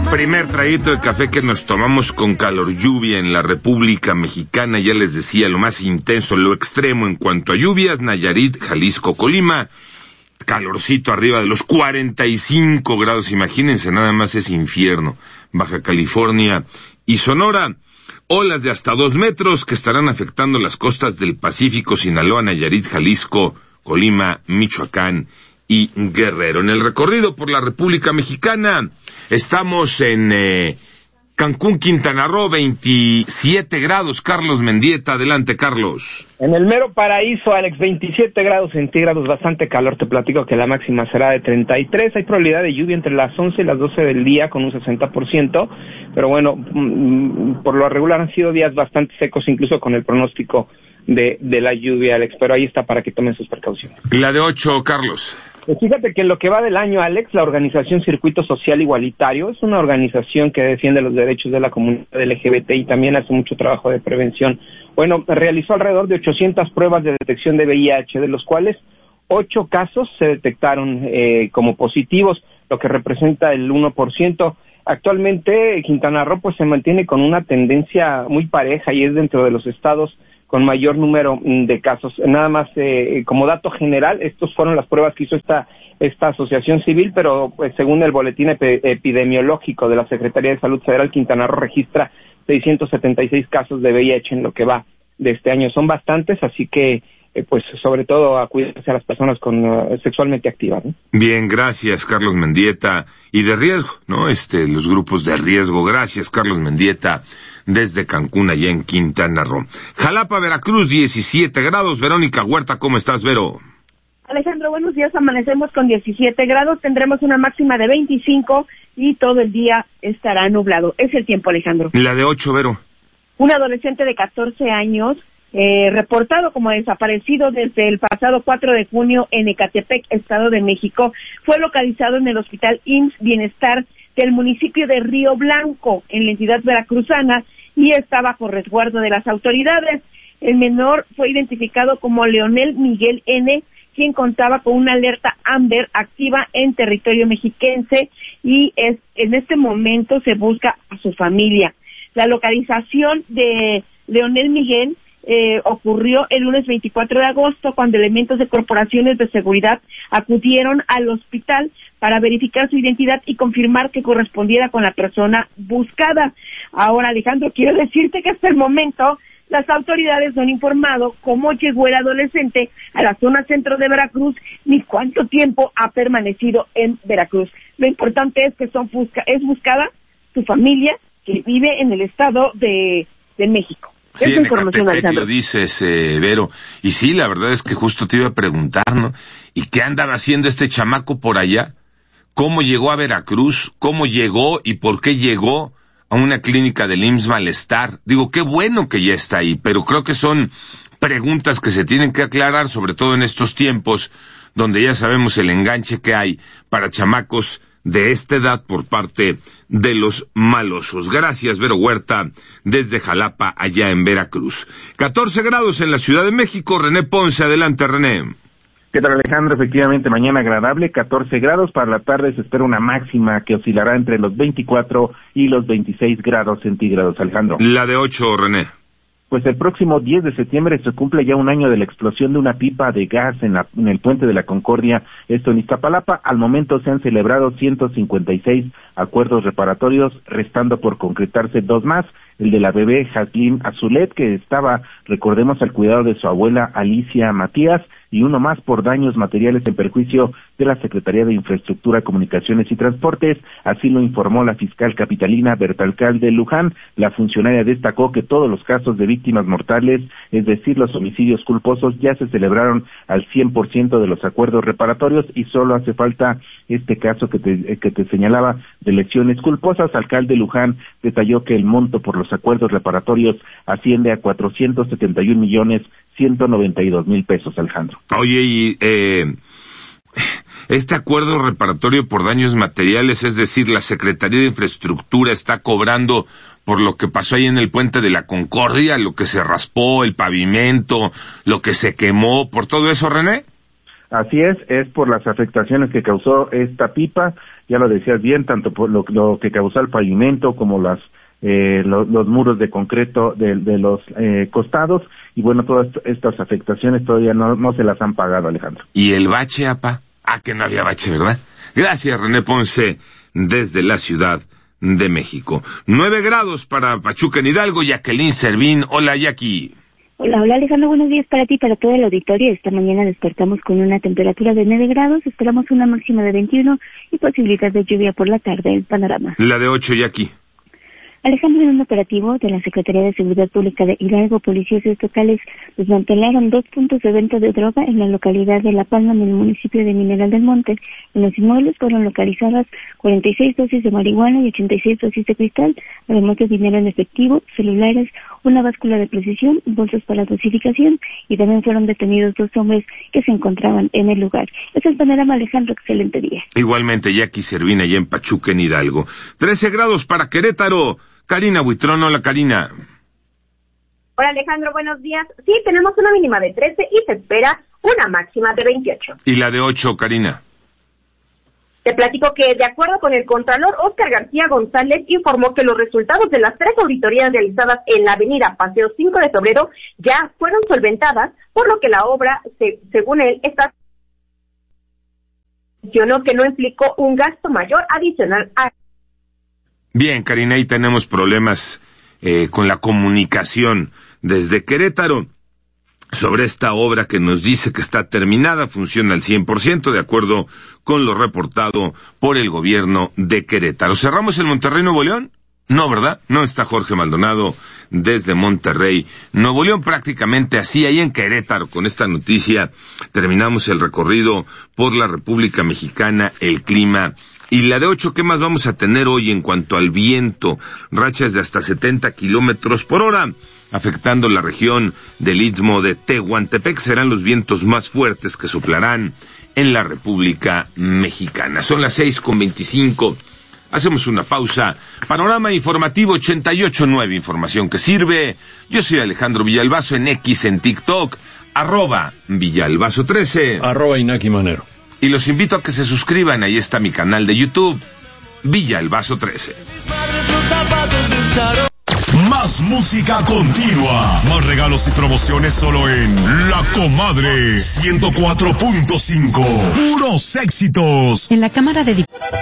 Primer traguito de café que nos tomamos con calor lluvia en la República Mexicana. Ya les decía, lo más intenso, lo extremo en cuanto a lluvias: Nayarit, Jalisco, Colima. Calorcito arriba de los 45 grados, imagínense nada más ese infierno. Baja California y Sonora, olas de hasta 2 metros que estarán afectando las costas del Pacífico: Sinaloa, Nayarit, Jalisco, Colima, Michoacán y Guerrero. En el recorrido por la República Mexicana, estamos en Cancún, Quintana Roo, 27 grados. Carlos Mendieta, adelante, Carlos. En el mero paraíso, Alex, 27 grados centígrados, bastante calor. Te platico que la máxima será de 33. Hay probabilidad de lluvia entre las 11 y las 12 del día con un 60%. Pero bueno, por lo regular han sido días bastante secos, incluso con el pronóstico de la lluvia, Alex. Pero ahí está para que tomen sus precauciones. La de 8, Carlos. Pues fíjate que en lo que va del año, Alex, la organización Circuito Social Igualitario es una organización que defiende los derechos de la comunidad LGBT y también hace mucho trabajo de prevención. Bueno, realizó alrededor de 800 pruebas de detección de VIH, de los cuales 8 casos se detectaron como positivos, lo que representa el 1%. Actualmente Quintana Roo pues se mantiene con una tendencia muy pareja y es dentro de los estados con mayor número de casos. Nada más como dato general, estos fueron las pruebas que hizo esta asociación civil, pero pues según el boletín epidemiológico de la Secretaría de Salud Federal, Quintana Roo registra 676 casos de VIH en lo que va de este año. Son bastantes, así que pues sobre todo a cuidarse a las personas sexualmente activas, ¿no? Bien, gracias, Carlos Mendieta. Y de riesgo, ¿no? Los grupos de riesgo. Gracias, Carlos Mendieta, desde Cancún, allá en Quintana Roo. Jalapa, Veracruz, 17 grados. Verónica Huerta, ¿cómo estás, Vero? Alejandro, buenos días. Amanecemos con 17 grados, tendremos una máxima de 25 y todo el día estará nublado. Es el tiempo, Alejandro. La de 8, Vero. Un adolescente de 14 años, reportado como desaparecido desde el pasado 4 de junio en Ecatepec, Estado de México, fue localizado en el Hospital IMSS Bienestar del municipio de Río Blanco, en la entidad veracruzana, y está bajo resguardo de las autoridades. El menor fue identificado como Leonel Miguel N., quien contaba con una alerta Amber activa en territorio mexiquense, y en este momento se busca a su familia. La localización de Leonel Miguel ocurrió el lunes 24 de agosto, cuando elementos de corporaciones de seguridad acudieron al hospital para verificar su identidad y confirmar que correspondiera con la persona buscada. Ahora, Alejandro, quiero decirte que hasta el momento las autoridades no han informado cómo llegó el adolescente a la zona centro de Veracruz ni cuánto tiempo ha permanecido en Veracruz. Lo importante es que es buscada su familia, que vive en el Estado de México. Sí, en Ecatepec lo dices, Vero. Y sí, la verdad es que justo te iba a preguntar, ¿no? ¿Y qué andaba haciendo este chamaco por allá? ¿Cómo llegó a Veracruz? ¿Cómo llegó y por qué llegó a una clínica del IMSS Malestar? Digo, qué bueno que ya está ahí, pero creo que son preguntas que se tienen que aclarar, sobre todo en estos tiempos, donde ya sabemos el enganche que hay para chamacos de esta edad por parte de los malosos. Gracias, Vero Huerta, desde Jalapa, allá en Veracruz. 14 grados en la Ciudad de México. René Ponce, adelante, René. ¿Qué tal, Alejandro? Efectivamente, mañana agradable, 14 grados. Para la tarde se espera una máxima que oscilará entre los 24 y los 26 grados centígrados, Alejandro. La de 8, René. Pues el próximo 10 de septiembre se cumple ya un año de la explosión de una pipa de gas en el Puente de la Concordia, esto en Iztapalapa. Al momento se han celebrado 156 acuerdos reparatorios, restando por concretarse 2 más. El de la bebé Jazlyn Azulet, que estaba, recordemos, al cuidado de su abuela Alicia Matías, y uno más por daños materiales en perjuicio de la Secretaría de Infraestructura, Comunicaciones y Transportes. Así lo informó la fiscal capitalina Bertalcalde Luján. La funcionaria destacó que todos los casos de víctimas mortales, es decir, los homicidios culposos, ya se celebraron al 100% de los acuerdos reparatorios y solo hace falta este caso que te señalaba de lesiones culposas. Alcalde Luján detalló que el monto por los acuerdos reparatorios asciende a 471,192,000 pesos, Alejandro. Oye, y este acuerdo reparatorio por daños materiales, es decir, la Secretaría de Infraestructura está cobrando por lo que pasó ahí en el Puente de la Concordia, lo que se raspó, el pavimento, lo que se quemó, por todo eso, René. Así es por las afectaciones que causó esta pipa, ya lo decías bien, tanto por lo que causó el pavimento como los muros de concreto de los costados, y bueno, todas estas afectaciones todavía no se las han pagado, Alejandro. ¿Y el bache, apa? Que no había bache, ¿verdad? Gracias, René Ponce, desde la Ciudad de México. 9 grados para Pachuca en Hidalgo. Jacqueline Servín, hola, Jackie. Hola, Alejandro, buenos días para ti y para todo el auditorio. Esta mañana despertamos con una temperatura de 9 grados, esperamos una máxima de 21 y posibilidad de lluvia por la tarde. El panorama. La de 8, Jackie. Alejandro, en un operativo de la Secretaría de Seguridad Pública de Hidalgo, policías estatales desmantelaron 2 puntos de venta de droga en la localidad de La Palma, en el municipio de Mineral del Monte. En los inmuebles fueron localizadas 46 dosis de marihuana y 86 dosis de cristal, además de dinero en efectivo, celulares, una báscula de precisión, bolsas para dosificación, y también fueron detenidos 2 hombres que se encontraban en el lugar. Es el panorama, Alejandro, excelente día. Igualmente, Jackie Servín, allá en Pachuca, en Hidalgo. 13 grados para Querétaro. Karina Buitrón, hola, Karina. Hola, Alejandro, buenos días. Sí, tenemos una mínima de 13 y se espera una máxima de 28. ¿Y la de 8, Karina? Te platico que, de acuerdo con el Contralor Óscar García González, informó que los resultados de las 3 auditorías realizadas en la avenida Paseo 5 de Febrero ya fueron solventadas, por lo que la obra, según él, mencionó que no implicó un gasto mayor adicional a... Bien, Karina, ahí tenemos problemas con la comunicación desde Querétaro sobre esta obra que nos dice que está terminada, funciona al 100%, de acuerdo con lo reportado por el gobierno de Querétaro. ¿Cerramos el Monterrey, Nuevo León? No, ¿verdad? No está Jorge Maldonado desde Monterrey, Nuevo León, prácticamente así, ahí en Querétaro. Con esta noticia terminamos el recorrido por la República Mexicana, el clima. Y la de 8, ¿qué más vamos a tener hoy en cuanto al viento? Rachas de hasta 70 kilómetros por hora, afectando la región del Istmo de Tehuantepec. Serán los vientos más fuertes que soplarán en la República Mexicana. Son las 6:25. Hacemos una pausa. Panorama informativo 88.9, información que sirve. Yo soy Alejandro Villalbazo, en X, en TikTok, @Villalbazo13. @Inaki Manero. Y los invito a que se suscriban, ahí está mi canal de YouTube, Villalbazo13. Más música continua, más regalos y promociones solo en La Comadre 104.5. Puros éxitos. En la Cámara de